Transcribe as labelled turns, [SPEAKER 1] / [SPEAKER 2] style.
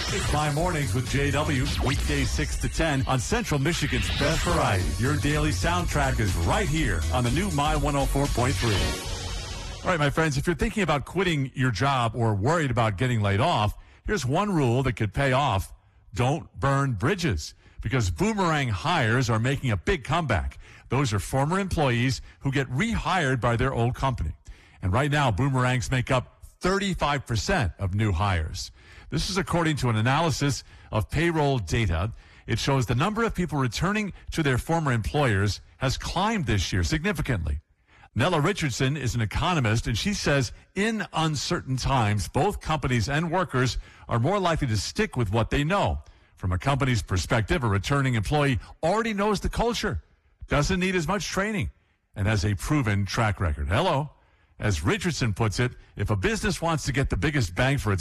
[SPEAKER 1] It's My Mornings with JW, weekdays 6 to 10 on Central Michigan's Best Variety. Your daily soundtrack is right here on the new My 104.3. All right, my friends, if you're thinking about quitting your job or worried about getting laid off, here's one rule that could pay off. Don't burn bridges, because Boomerang hires are making a big comeback. Those are former employees who get rehired by their old company. And right now, Boomerangs make up 35% of new hires. This is according to an analysis of payroll data. It shows the number of people returning to their former employers has climbed this year significantly. Nella Richardson is an economist, and she says in uncertain times, both companies and workers are more likely to stick with what they know. From a company's perspective, a returning employee already knows the culture, doesn't need as much training, and has a proven track record. Hello. As Richardson puts it, if a business wants to get the biggest bang for its